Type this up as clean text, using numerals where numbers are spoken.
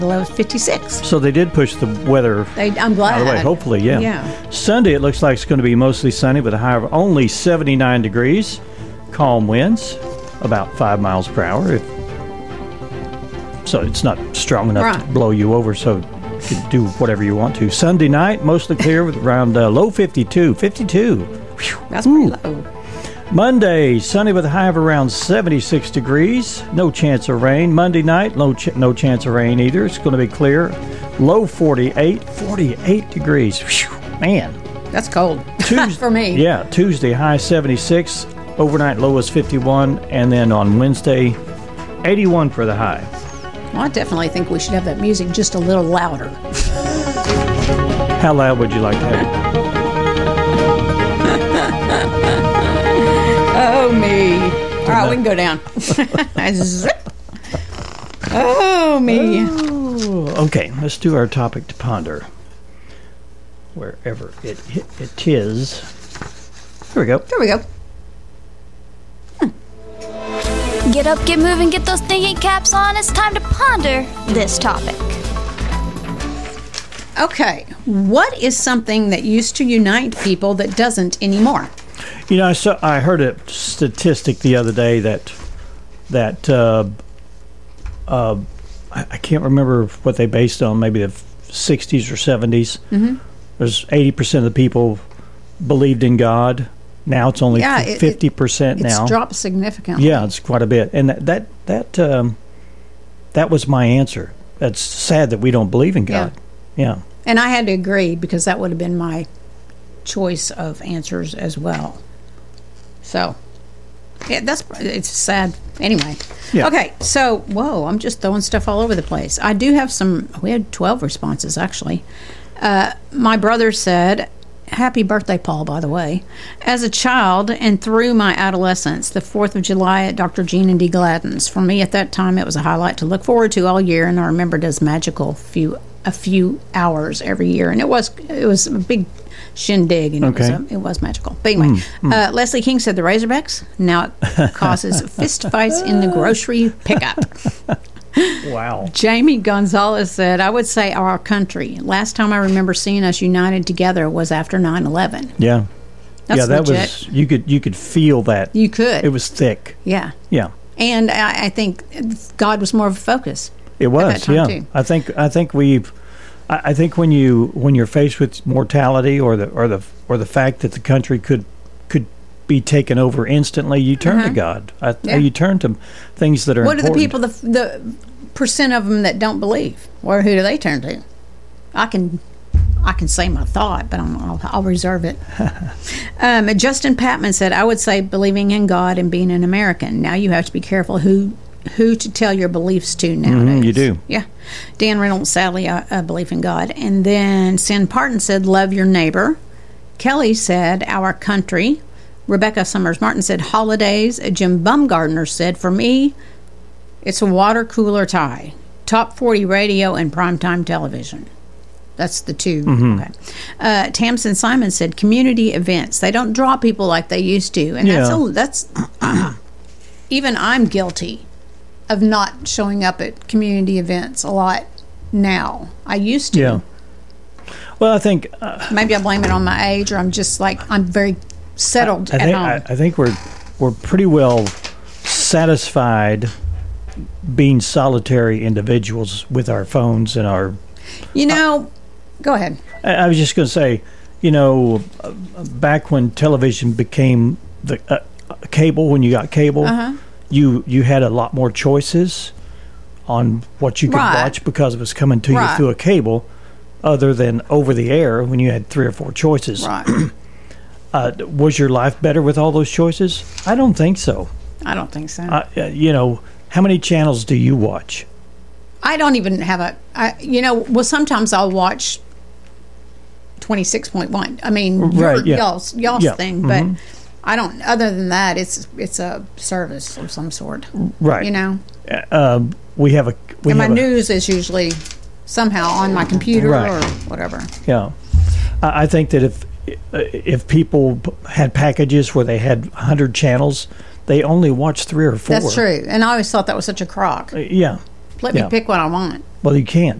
The low is 56. So they did push the weather I'm glad. out of the way. Hopefully, yeah. Yeah. Sunday, it looks like it's going to be mostly sunny with a high of only 79 degrees. Calm winds, about 5 miles per hour. So it's not strong enough to blow you over, so you can do whatever you want to. Sunday night, mostly clear with around low 52. 52. Whew. That's pretty low. Monday, sunny with a high of around 76 degrees. No chance of rain. Monday night, no chance of rain either. It's going to be clear. Low 48. 48 degrees. Whew, man. That's cold for me. Yeah, Tuesday, high 76. Overnight low is 51. And then on Wednesday, 81 for the high. Well, I definitely think we should have that music just a little louder. How loud would you like to have it? Oh, me. All right, we can go down. Oh, me. Oh, okay, let's do our topic to ponder. Wherever it is. Here we go. There we go. Get up, get moving, get those thinking caps on. It's time to ponder this topic. Okay, what is something that used to unite people that doesn't anymore? You know, I heard a statistic the other day that I can't remember what they based on, maybe the 60s or 70s. Mm-hmm. There's 80% of the people believed in God. Now it's only 50% now. It's dropped significantly. Yeah, it's quite a bit. And that was my answer. That's sad that we don't believe in God. Yeah. And I had to agree because that would have been my choice of answers as well. So, yeah, it's sad. Anyway. Yeah. Okay, so, whoa, I'm just throwing stuff all over the place. I do have we had 12 responses, actually. My brother said, happy birthday, Paul, by the way. As a child and through my adolescence, the 4th of July at Dr. Jean and D. Gladden's. For me at that time, it was a highlight to look forward to all year, and I remember it as magical a few hours every year. And it was a big shindig, and it was magical. But anyway, Leslie King said the Razorbacks. Now it causes fist fights in the grocery pickup. Wow. Jamie Gonzalez said, I would say our country. Last time I remember seeing us united together was after 9/11. Yeah. That's that legit. was you could feel that. You could. It was thick. Yeah. Yeah. And I think God was more of a focus. It was, yeah. Too. I think when you're faced with mortality or the fact that the country could be taken over instantly, you turn to God. You turn to things that are What important. are the people, the percent of them that don't believe? Or who do they turn to? I can say my thought, but I'll reserve it. Justin Patman said, I would say believing in God and being an American. Now you have to be careful who to tell your beliefs to nowadays. You do. Yeah. Dan Reynolds, sadly, I believe in God. And then Sin Parton said, love your neighbor. Kelly said, our country. Rebecca Summers Martin said, holidays. Jim Bumgardner said, for me, it's a water cooler tie. Top 40 radio and primetime television. That's the two. Okay. Tamsin Simon said, community events. They don't draw people like they used to. And that's even I'm guilty of not showing up at community events a lot now. I used to. Yeah. Well, I think maybe I blame it on my age, or I'm just like I'm very settled at home. I think we're pretty well satisfied being solitary individuals with our phones and our. Go ahead. I was just going to say, back when television became the cable, when you got cable. You had a lot more choices on what you could watch because it was coming to you through a cable, other than over the air when you had 3 or 4 choices. Right. Was your life better with all those choices? I don't think so. I don't think so. How many channels do you watch? I don't even have sometimes I'll watch 26.1. I mean, y'all's thing, but I don't. Other than that, it's a service of some sort, right? We have my news is usually somehow on my computer or whatever. Yeah, I think that if people had packages where they had 100 channels, they only watch 3 or 4. That's true, and I always thought that was such a crock. Yeah. Let me pick what I want. Well, you can't.